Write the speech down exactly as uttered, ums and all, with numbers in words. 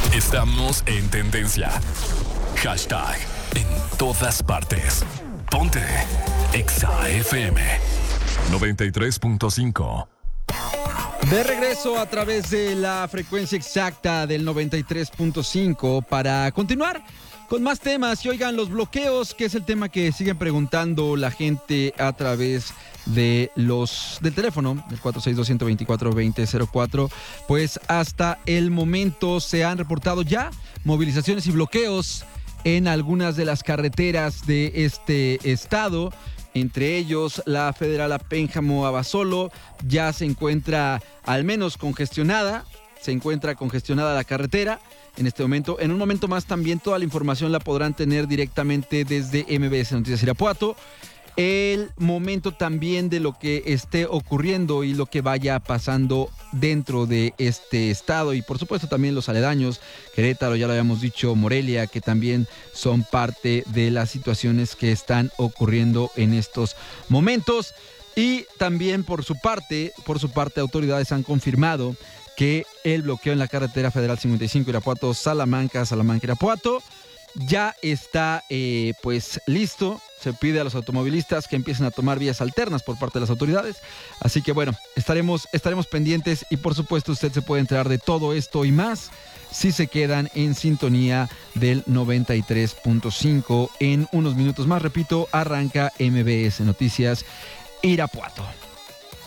Estamos en tendencia. Hashtag en todas partes. Ponte Exa F M noventa y tres punto cinco. De regreso a través de la frecuencia exacta del noventa y tres punto cinco para continuar con más temas. Y oigan, los bloqueos, que es el tema que siguen preguntando la gente a través de los del teléfono, el cuatro seis dos, uno dos cuatro, dos cero cero cuatro. Pues hasta el momento se han reportado ya movilizaciones y bloqueos en algunas de las carreteras de este estado. Entre ellos, la federal a Pénjamo Abasolo ya se encuentra al menos congestionada, se encuentra congestionada la carretera en este momento. En un momento más también toda la información la podrán tener directamente desde M B S Noticias Irapuato. El momento también de lo que esté ocurriendo y lo que vaya pasando dentro de este estado y por supuesto también los aledaños, Querétaro, ya lo habíamos dicho, Morelia, que también son parte de las situaciones que están ocurriendo en estos momentos. Y también por su parte, por su parte, autoridades han confirmado que el bloqueo en la carretera federal cincuenta y cinco Irapuato, Salamanca, Salamanca, Irapuato, ya está eh, pues listo. Se pide a los automovilistas que empiecen a tomar vías alternas por parte de las autoridades. Así que bueno, estaremos, estaremos pendientes y por supuesto usted se puede enterar de todo esto y más si se quedan en sintonía del noventa y tres punto cinco. En unos minutos más, repito, arranca M B S Noticias Irapuato.